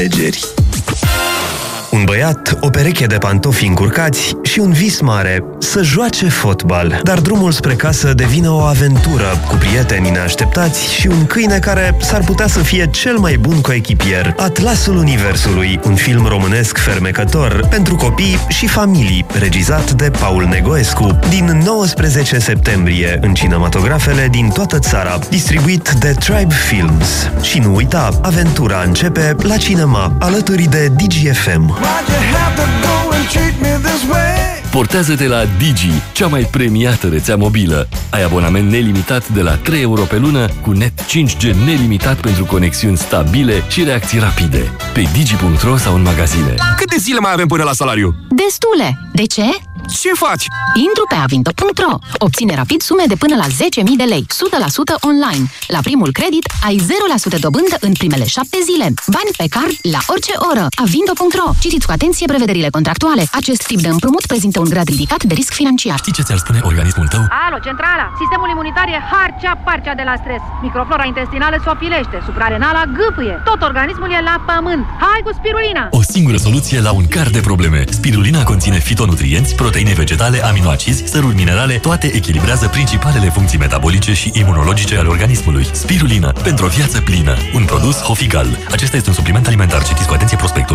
Legeri. Un băiat, o pereche de pantofi încurcați și un vis mare, să joace fotbal. Dar drumul spre casă devine o aventură, cu prieteni neașteptați și un câine care s-ar putea să fie cel mai bun coechipier. Atlasul Universului, un film românesc fermecător pentru copii și familii, regizat de Paul Negoescu, din 19 septembrie în cinematografele din toată țara, distribuit de Tribe Films. Și nu uita, aventura începe la cinema, alături de DGFM. Portează-te la Digi, cea mai premiată rețea mobilă. Ai abonament nelimitat de la 3 euro pe lună, cu net 5G nelimitat pentru conexiuni stabile și reacții rapide. Pe digi.ro sau în magazine. Câte zile mai avem până la salariu? Destule! De ce? Ce faci? Intru pe avinto.ro. Obține rapid sume de până la 10.000 de lei, 100% online. La primul credit ai 0% dobândă în primele 7 zile. Bani pe card la orice oră. Avinto.ro. Citiți cu atenție prevederile contractuale. Acest tip de împrumut prezintă un grad ridicat de risc financiar. Știi ce ți-ar spune organismul tău? Alo, centrala! Sistemul imunitar e harcea-parcea de la stres. Microflora intestinală se ofilește, suprarenala gâfâie. Tot organismul e la pământ. Hai cu spirulina! O singură soluție la un car de probleme. Spirulina conține fitonutrienți, proteine vegetale, aminoacizi, săruri minerale, toate echilibrează principalele funcții metabolice și imunologice ale organismului. Spirulina, pentru o viață plină. Un produs Hofigal. Acesta este un supliment alimentar. Citiți cu atenție prospectul.